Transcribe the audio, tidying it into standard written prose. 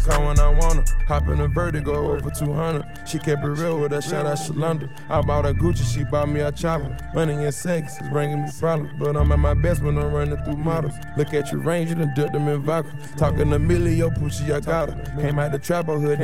Call when I want her, hop in a Vertigo over 200. She kept it real with her, shout out Shalonda. I bought her Gucci, she bought me a chopper. Money and sex is bringing me problems, but I'm at my best when I'm running through models. Look at your range, you done dipped them in vodka. Talking a million, yo, Poochie, I got her. Came out the trap hood.